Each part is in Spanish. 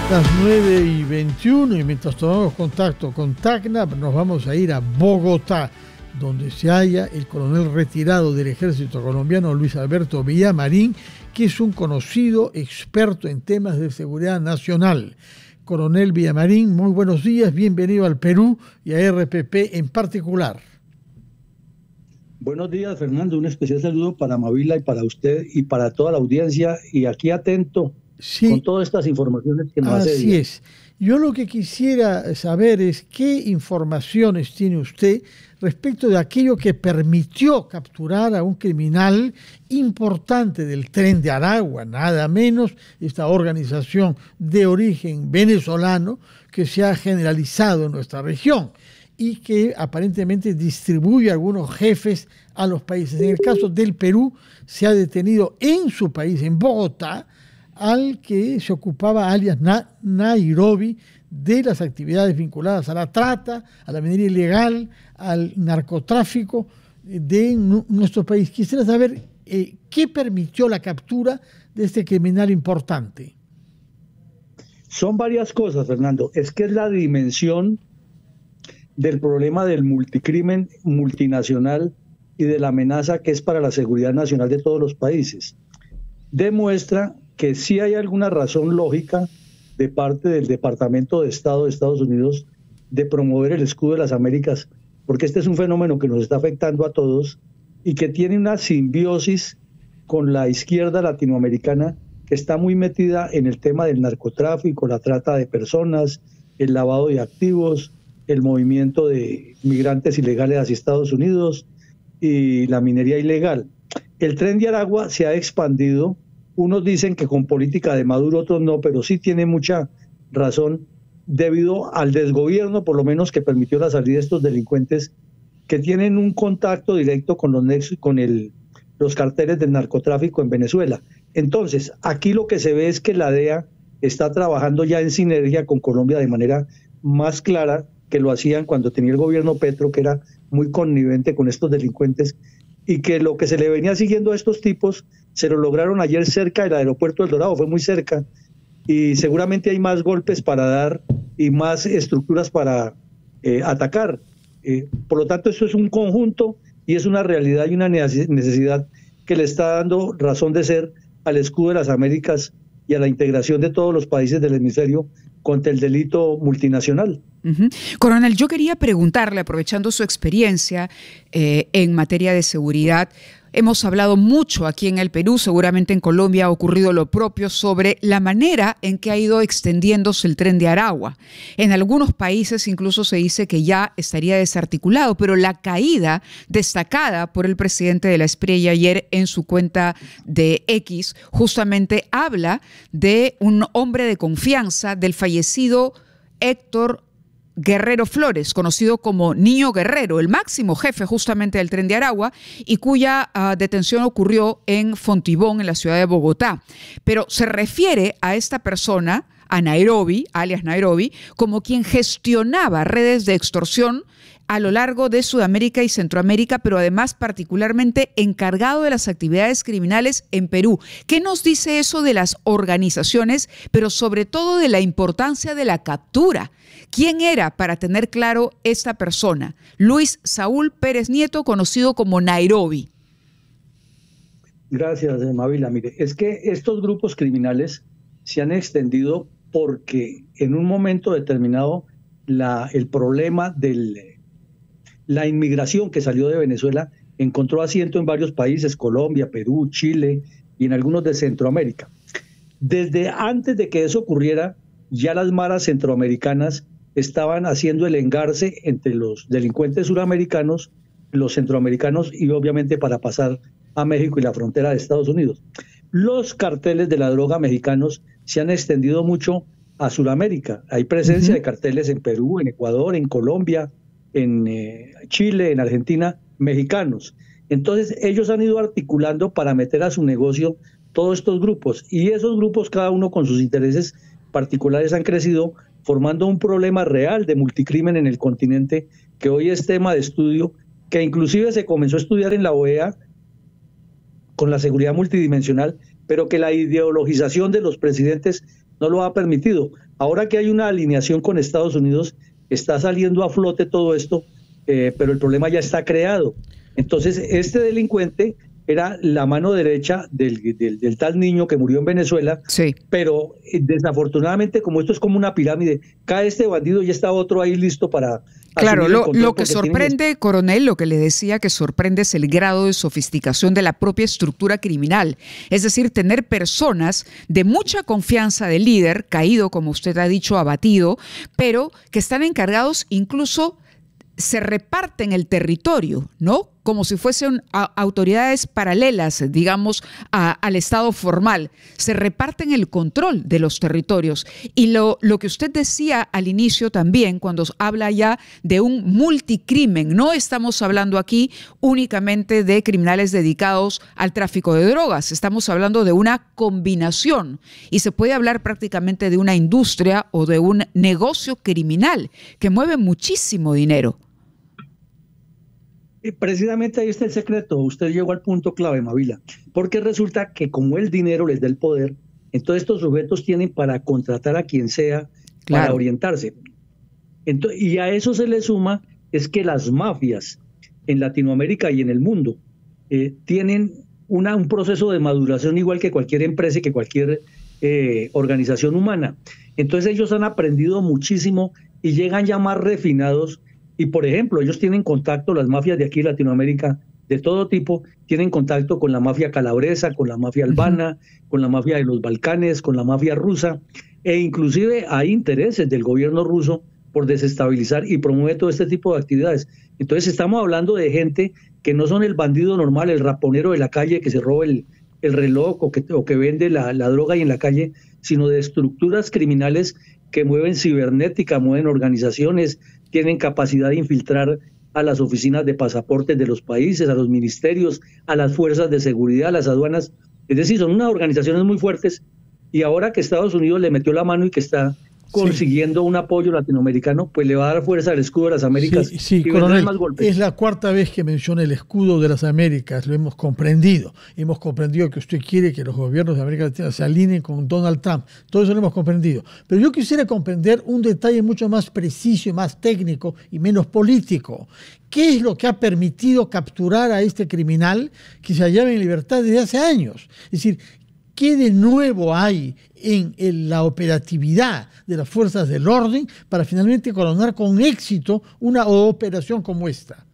Las 9:21 y mientras tomamos contacto con Tacna nos vamos a ir a Bogotá, donde se halla el coronel retirado del ejército colombiano Luis Alberto Villamarín, que es un conocido experto en temas de seguridad nacional. Coronel Villamarín, muy buenos días, bienvenido al Perú y a RPP en particular. Buenos días, Fernando, un especial saludo para Mavila y para usted y para toda la audiencia, y aquí atento. Sí, con todas estas informaciones que nos hace. Así es. Yo lo que quisiera saber es qué informaciones tiene usted respecto de aquello que permitió capturar a un criminal importante del Tren de Aragua, nada menos, esta organización de origen venezolano que se ha generalizado en nuestra región y que aparentemente distribuye a algunos jefes a los países. En el caso del Perú, se ha detenido en su país, en Bogotá, al que se ocupaba alias Nairobi de las actividades vinculadas a la trata, a la minería ilegal, al narcotráfico de nuestro país. Quisiera saber qué permitió la captura de este criminal importante. Son varias cosas, Fernando. Es que es la dimensión del problema del multicrimen multinacional y de la amenaza que es para la seguridad nacional de todos los países. Demuestra que sí hay alguna razón lógica de parte del Departamento de Estado de Estados Unidos de promover el escudo de las Américas, porque este es un fenómeno que nos está afectando a todos y que tiene una simbiosis con la izquierda latinoamericana que está muy metida en el tema del narcotráfico, la trata de personas, el lavado de activos, el movimiento de migrantes ilegales hacia Estados Unidos y la minería ilegal. El Tren de Aragua se ha expandido. Unos dicen que con política de Maduro, otros no, pero sí tiene mucha razón debido al desgobierno, por lo menos, que permitió la salida de estos delincuentes que tienen un contacto directo con los carteles del narcotráfico en Venezuela. Entonces, aquí lo que se ve es que la DEA está trabajando ya en sinergia con Colombia de manera más clara que lo hacían cuando tenía el gobierno Petro, que era muy connivente con estos delincuentes, y que lo que se le venía siguiendo a estos tipos se lo lograron ayer cerca del aeropuerto del Dorado, fue muy cerca, y seguramente hay más golpes para dar y más estructuras para atacar. Por lo tanto, esto es un conjunto y es una realidad y una necesidad que le está dando razón de ser al escudo de las Américas y a la integración de todos los países del hemisferio contra el delito multinacional. Coronel, yo quería preguntarle, aprovechando su experiencia en materia de seguridad, hemos hablado mucho aquí en el Perú, seguramente en Colombia ha ocurrido lo propio, sobre la manera en que ha ido extendiéndose el Tren de Aragua. En algunos países incluso se dice que ya estaría desarticulado, pero la caída destacada por el presidente de la Espriella ayer en su cuenta de X justamente habla de un hombre de confianza del fallecido Héctor Guerrero Flores, conocido como Niño Guerrero, el máximo jefe justamente del Tren de Aragua y cuya detención ocurrió en Fontibón, en la ciudad de Bogotá. Pero se refiere a esta persona, a Nairobi, alias Nairobi, como quien gestionaba redes de extorsión a lo largo de Sudamérica y Centroamérica, pero además particularmente encargado de las actividades criminales en Perú. ¿Qué nos dice eso de las organizaciones, pero sobre todo de la importancia de la captura? ¿Quién era, para tener claro, esta persona? Luis Saúl Pérez Nieto, conocido como Nairobi. Gracias, Mavila. Mire, es que estos grupos criminales se han extendido porque en un momento determinado el problema de la inmigración que salió de Venezuela encontró asiento en varios países, Colombia, Perú, Chile y en algunos de Centroamérica. Desde antes de que eso ocurriera, ya las maras centroamericanas estaban haciendo el engarce entre los delincuentes suramericanos, los centroamericanos y obviamente para pasar a México y la frontera de Estados Unidos. Los carteles de la droga mexicanos se han extendido mucho a Sudamérica. Hay presencia de carteles en Perú, en Ecuador, en Colombia, en Chile, en Argentina, mexicanos. Entonces ellos han ido articulando para meter a su negocio todos estos grupos, y esos grupos, cada uno con sus intereses particulares, han crecido, formando un problema real de multicrimen en el continente, que hoy es tema de estudio, que inclusive se comenzó a estudiar en la OEA con la seguridad multidimensional, pero que la ideologización de los presidentes no lo ha permitido. Ahora que hay una alineación con Estados Unidos, está saliendo a flote todo esto, pero el problema ya está creado. Entonces, este delincuente era la mano derecha del tal niño que murió en Venezuela, sí. Pero desafortunadamente, como esto es como una pirámide, cae este bandido y está otro ahí listo para... Claro, lo que sorprende, coronel, lo que le decía que sorprende es el grado de sofisticación de la propia estructura criminal. Es decir, tener personas de mucha confianza del líder, caído, como usted ha dicho, abatido, pero que están encargados incluso... se reparten el territorio, ¿no? Como si fuesen autoridades paralelas, digamos, al Estado formal. Se reparten el control de los territorios. Y lo que usted decía al inicio también, cuando habla ya de un multicrimen, no estamos hablando aquí únicamente de criminales dedicados al tráfico de drogas, estamos hablando de una combinación. Y se puede hablar prácticamente de una industria o de un negocio criminal que mueve muchísimo dinero. Precisamente ahí está el secreto. Usted llegó al punto clave, Mavila, porque resulta que como el dinero les da el poder, entonces estos sujetos tienen para contratar a quien sea, claro, para orientarse. Entonces, y a eso se le suma es que las mafias en Latinoamérica y en el mundo tienen un proceso de maduración igual que cualquier empresa y que cualquier organización humana. Entonces ellos han aprendido muchísimo y llegan ya más refinados. Y, por ejemplo, ellos tienen contacto, las mafias de aquí en Latinoamérica, de todo tipo, tienen contacto con la mafia calabresa, con la mafia albana, con la mafia de los Balcanes, con la mafia rusa, e inclusive hay intereses del gobierno ruso por desestabilizar y promover todo este tipo de actividades. Entonces estamos hablando de gente que no son el bandido normal, el raponero de la calle que se roba el reloj o que vende la droga ahí en la calle, sino de estructuras criminales que mueven cibernética, mueven organizaciones, tienen capacidad de infiltrar a las oficinas de pasaportes de los países, a los ministerios, a las fuerzas de seguridad, a las aduanas. Es decir, son unas organizaciones muy fuertes y ahora que Estados Unidos le metió la mano y que está consiguiendo un apoyo latinoamericano, pues le va a dar fuerza al escudo de las Américas. Sí, coronel, más golpes. Es la cuarta vez que menciona el escudo de las Américas, lo hemos comprendido. Hemos comprendido que usted quiere que los gobiernos de América Latina se alineen con Donald Trump. Todo eso lo hemos comprendido. Pero yo quisiera comprender un detalle mucho más preciso y más técnico y menos político. ¿Qué es lo que ha permitido capturar a este criminal que se hallaba en libertad desde hace años? Es decir, ¿qué de nuevo hay en la operatividad de las fuerzas del orden para finalmente coronar con éxito una operación como esta?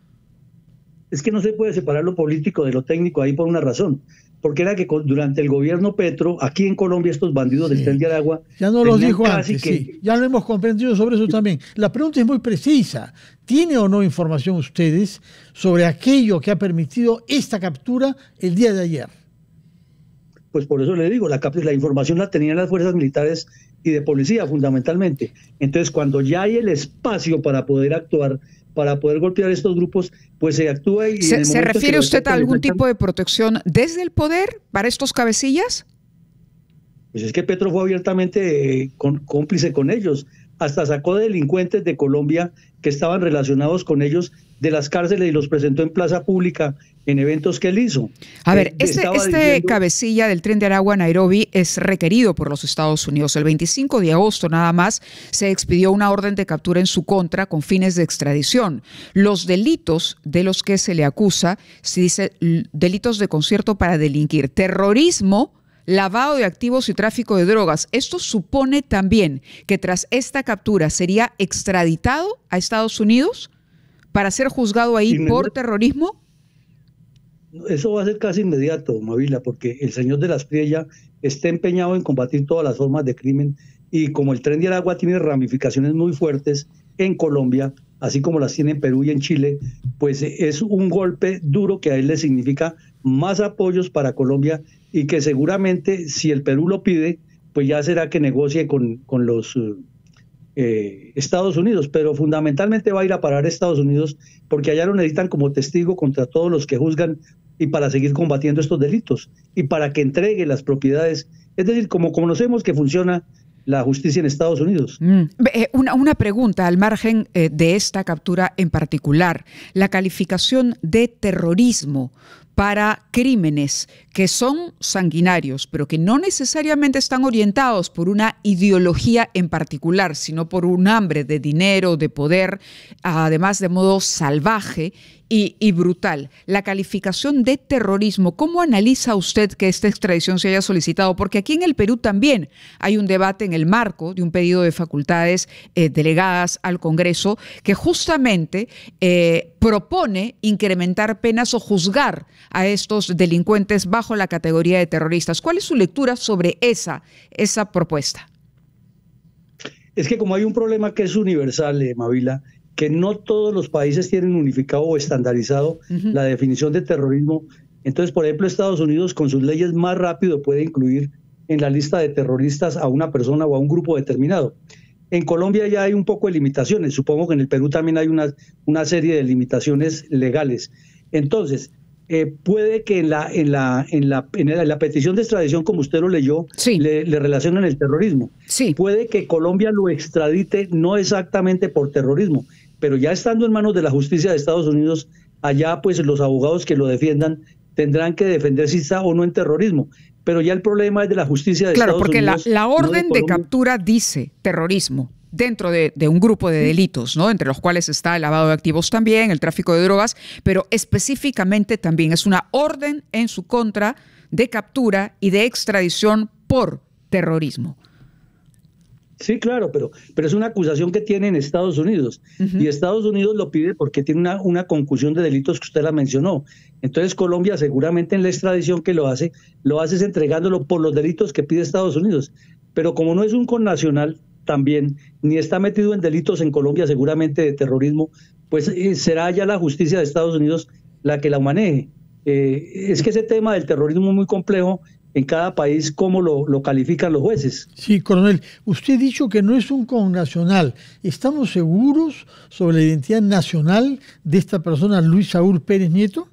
Es que no se puede separar lo político de lo técnico ahí por una razón. Porque era que durante el gobierno Petro, aquí en Colombia, estos bandidos del Tren de Aragua... Ya no lo dijo antes, ya lo hemos comprendido sobre eso también. La pregunta es muy precisa. ¿Tiene o no información ustedes sobre aquello que ha permitido esta captura el día de ayer? Pues por eso le digo, la información la tenían las fuerzas militares y de policía fundamentalmente. Entonces, cuando ya hay el espacio para poder actuar, para poder golpear estos grupos, pues se actúa. Y ¿Se refiere usted a algún tipo de protección desde el poder para estos cabecillas? Pues es que Petro fue abiertamente cómplice con ellos. Hasta sacó delincuentes de Colombia que estaban relacionados con ellos de las cárceles y los presentó en plaza pública en eventos que él hizo. A ver, este cabecilla del Tren de Aragua, Nairobi, es requerido por los Estados Unidos. El 25 de agosto nada más se expidió una orden de captura en su contra con fines de extradición. Los delitos de los que se le acusa, se dice delitos de concierto para delinquir, terrorismo, lavado de activos y tráfico de drogas. ¿Esto supone también que tras esta captura sería extraditado a Estados Unidos para ser juzgado ahí por terrorismo? Eso va a ser casi inmediato, Mavila, porque el señor de la Espriella está empeñado en combatir todas las formas de crimen y como el Tren de Aragua tiene ramificaciones muy fuertes en Colombia, así como las tiene en Perú y en Chile, pues es un golpe duro que a él le significa más apoyos para Colombia y que seguramente si el Perú lo pide, pues ya será que negocie con los Estados Unidos, pero fundamentalmente va a ir a parar a Estados Unidos porque allá lo necesitan como testigo contra todos los que juzgan y para seguir combatiendo estos delitos y para que entregue las propiedades, es decir, como conocemos que funciona la justicia en Estados Unidos. Una pregunta al margen de esta captura en particular. La calificación de terrorismo para crímenes que son sanguinarios, pero que no necesariamente están orientados por una ideología en particular, sino por un hambre de dinero, de poder, además de modo salvaje y brutal. La calificación de terrorismo, ¿cómo analiza usted que esta extradición se haya solicitado? Porque aquí en el Perú también hay un debate en el marco de un pedido de facultades delegadas al Congreso que justamente propone incrementar penas o juzgar a estos delincuentes bajo la categoría de terroristas. ¿Cuál es su lectura sobre esa propuesta? Es que como hay un problema que es universal, Mavila, que no todos los países tienen unificado o estandarizado la definición de terrorismo. Entonces, por ejemplo, Estados Unidos con sus leyes más rápido puede incluir en la lista de terroristas a una persona o a un grupo determinado. En Colombia ya hay un poco de limitaciones. Supongo que en el Perú también hay una serie de limitaciones legales. Entonces, puede que en la petición de extradición, como usted lo leyó, sí, le relacionan el terrorismo. Sí. Puede que Colombia lo extradite no exactamente por terrorismo, pero ya estando en manos de la justicia de Estados Unidos, allá pues los abogados que lo defiendan tendrán que defender si está o no en terrorismo. Pero ya el problema es de la justicia de Estados Unidos. Claro, porque la orden de captura dice terrorismo dentro de un grupo de delitos, ¿no? Entre los cuales está el lavado de activos también, el tráfico de drogas, pero específicamente también es una orden en su contra de captura y de extradición por terrorismo. Sí, claro, pero es una acusación que tiene en Estados Unidos. Y Estados Unidos lo pide porque tiene una concusión de delitos que usted la mencionó. Entonces Colombia seguramente en la extradición que lo hace es entregándolo por los delitos que pide Estados Unidos. Pero como no es un connacional también, ni está metido en delitos en Colombia seguramente de terrorismo, pues será ya la justicia de Estados Unidos la que la maneje. Es que ese tema del terrorismo es muy complejo en cada país, cómo lo califican los jueces. Sí, coronel, usted ha dicho que no es un connacional. ¿Estamos seguros sobre la identidad nacional de esta persona, Luis Saúl Pérez Nieto?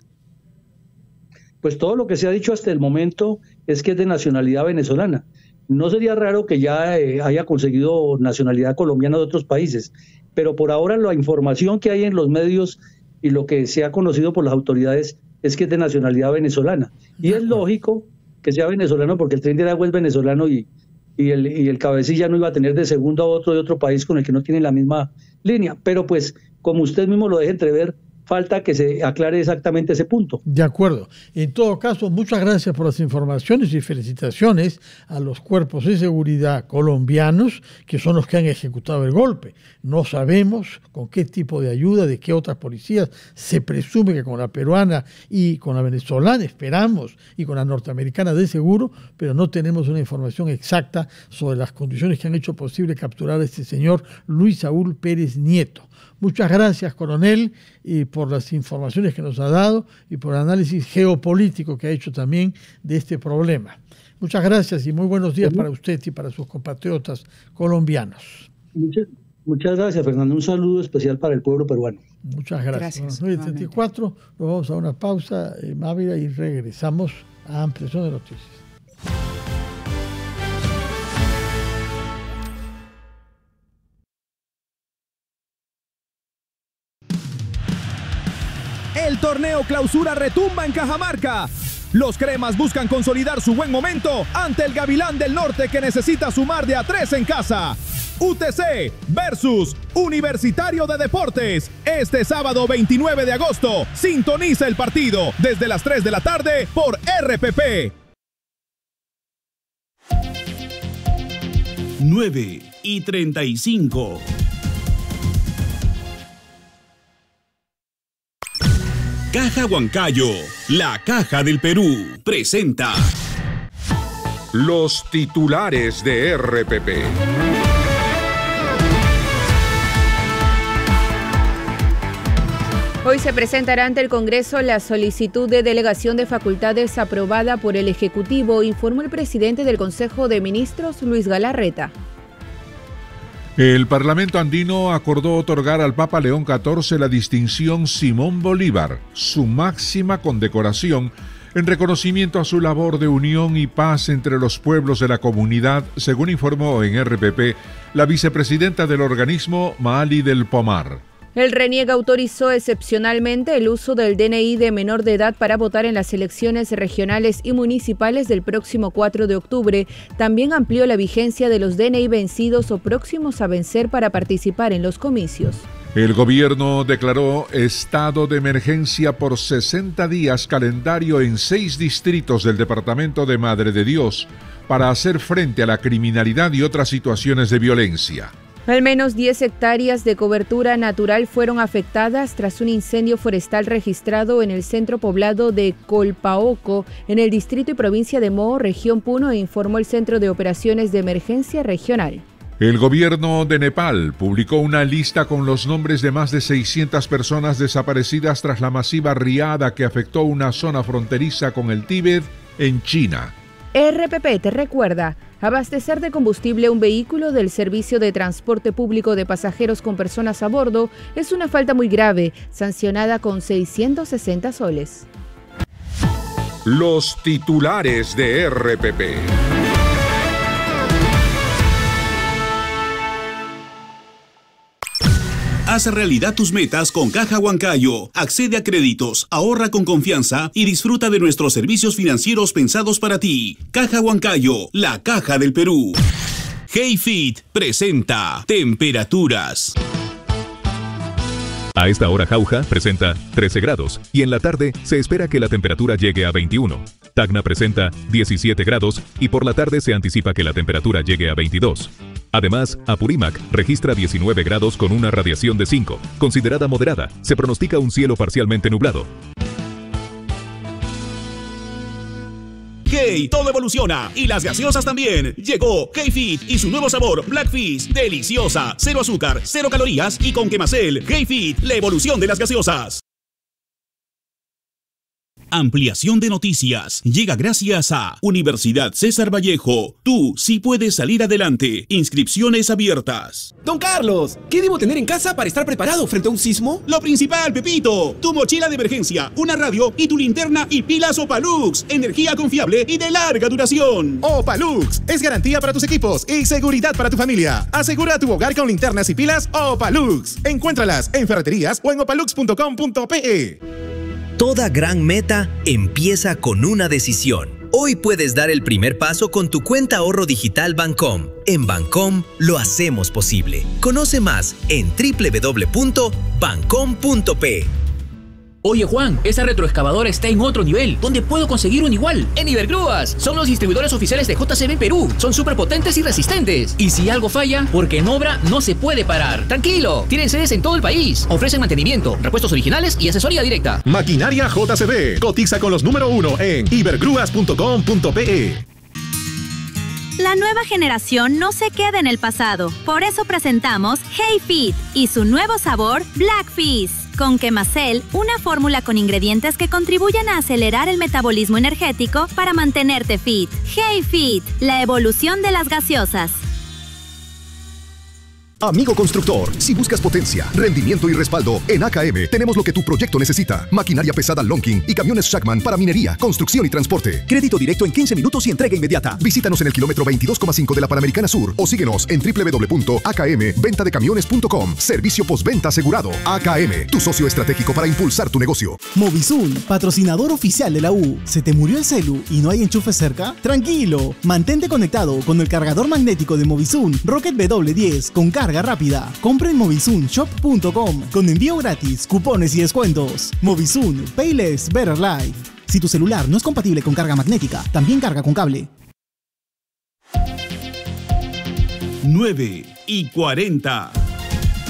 Pues todo lo que se ha dicho hasta el momento es que es de nacionalidad venezolana. No sería raro que ya haya conseguido nacionalidad colombiana de otros países, pero por ahora la información que hay en los medios y lo que se ha conocido por las autoridades es que es de nacionalidad venezolana. Y es lógico que sea venezolano porque el Tren de Aragua es venezolano y el cabecilla no iba a tener de segundo a otro de otro país con el que no tiene la misma línea. Pero pues, como usted mismo lo deja entrever, falta que se aclare exactamente ese punto. De acuerdo. En todo caso, muchas gracias por las informaciones y felicitaciones a los cuerpos de seguridad colombianos que son los que han ejecutado el golpe. No sabemos con qué tipo de ayuda, de qué otras policías. Se presume que con la peruana y con la venezolana, esperamos, y con la norteamericana de seguro, pero no tenemos una información exacta sobre las condiciones que han hecho posible capturar a este señor Luis Saúl Pérez Nieto. Muchas gracias, coronel, y por las informaciones que nos ha dado y por el análisis geopolítico que ha hecho también de este problema. Muchas gracias y muy buenos días para usted y para sus compatriotas colombianos. Muchas gracias, Fernando. Un saludo especial para el pueblo peruano. Muchas gracias. 9:34, nos vamos a una pausa, Mávila, y regresamos a Ampliación de Noticias. El torneo Clausura retumba en Cajamarca. Los cremas buscan consolidar su buen momento ante el Gavilán del Norte que necesita sumar de a 3 en casa. UTC versus Universitario de Deportes. Este sábado 29 de agosto. Sintoniza el partido desde las 3 de la tarde por RPP. 9:35. Caja Huancayo, la Caja del Perú, presenta los titulares de RPP. Hoy se presentará ante el Congreso la solicitud de delegación de facultades aprobada por el Ejecutivo, informó el presidente del Consejo de Ministros, Luis Galarreta. El Parlamento andino acordó otorgar al Papa León XIV la distinción Simón Bolívar, su máxima condecoración, en reconocimiento a su labor de unión y paz entre los pueblos de la comunidad, según informó en RPP la vicepresidenta del organismo, Maali del Pomar. El RENIEC autorizó excepcionalmente el uso del DNI de menor de edad para votar en las elecciones regionales y municipales del próximo 4 de octubre. También amplió la vigencia de los DNI vencidos o próximos a vencer para participar en los comicios. El gobierno declaró estado de emergencia por 60 días calendario en 6 distritos del departamento de Madre de Dios para hacer frente a la criminalidad y otras situaciones de violencia. Al menos 10 hectáreas de cobertura natural fueron afectadas tras un incendio forestal registrado en el centro poblado de Colpaoco, en el distrito y provincia de Moo, región Puno, informó el Centro de Operaciones de Emergencia Regional. El gobierno de Nepal publicó una lista con los nombres de más de 600 personas desaparecidas tras la masiva riada que afectó una zona fronteriza con el Tíbet en China. RPP te recuerda, abastecer de combustible un vehículo del servicio de transporte público de pasajeros con personas a bordo es una falta muy grave, sancionada con 660 soles. Los titulares de RPP. Haz realidad tus metas con Caja Huancayo. Accede a créditos, ahorra con confianza y disfruta de nuestros servicios financieros pensados para ti. Caja Huancayo, la caja del Perú. HeyFit presenta Temperaturas. A esta hora Jauja presenta 13 grados y en la tarde se espera que la temperatura llegue a 21. Tacna presenta 17 grados y por la tarde se anticipa que la temperatura llegue a 22. Además, Apurímac registra 19 grados con una radiación de 5, considerada moderada. Se pronostica un cielo parcialmente nublado. Hey, todo evoluciona y las gaseosas también. Llegó HeyFit y su nuevo sabor Black Fizz, deliciosa, 0 azúcar, 0 calorías y con quemacel. HeyFit, la evolución de las gaseosas. Ampliación de noticias llega gracias a Universidad César Vallejo. Tú sí puedes salir adelante. Inscripciones abiertas. Don Carlos, ¿qué debo tener en casa para estar preparado frente a un sismo? Lo principal, Pepito, tu mochila de emergencia, una radio y tu linterna y pilas Opalux. Energía confiable y de larga duración. Opalux es garantía para tus equipos y seguridad para tu familia. Asegura tu hogar con linternas y pilas Opalux. Encuéntralas en ferreterías o en opalux.com.pe. Toda gran meta empieza con una decisión. Hoy puedes dar el primer paso con tu cuenta ahorro digital Bancom. En Bancom lo hacemos posible. Conoce más en www.bancom.pe. Oye Juan, esa retroexcavadora está en otro nivel. ¿Dónde puedo conseguir un igual? En Ibergrúas. Son los distribuidores oficiales de JCB Perú. Son súper potentes y resistentes. Y si algo falla, porque en obra no se puede parar. Tranquilo, tienen sedes en todo el país. Ofrecen mantenimiento, repuestos originales y asesoría directa. Maquinaria JCB. Cotiza con los número 1 en ibergrúas.com.pe. La nueva generación no se queda en el pasado. Por eso presentamos HeyFit y su nuevo sabor Black Fizz. Con Quemacel, una fórmula con ingredientes que contribuyen a acelerar el metabolismo energético para mantenerte fit. HeyFit, la evolución de las gaseosas. Amigo constructor, si buscas potencia, rendimiento y respaldo, en AKM tenemos lo que tu proyecto necesita. Maquinaria pesada Lonking y camiones Shackman para minería, construcción y transporte. Crédito directo en 15 minutos y entrega inmediata. Visítanos en el kilómetro 22,5 de la Panamericana Sur o síguenos en www.akmventadecamiones.com. Servicio postventa asegurado. AKM, tu socio estratégico para impulsar tu negocio. Movisun, patrocinador oficial de la U. ¿Se te murió el celu y no hay enchufe cerca? Tranquilo, mantente conectado con el cargador magnético de Movisun Rocket W10 con carga rápida. Compra en movisunshop.com con envío gratis, cupones y descuentos. Movisun, Payless Better Life. Si tu celular no es compatible con carga magnética, también carga con cable. 9:40.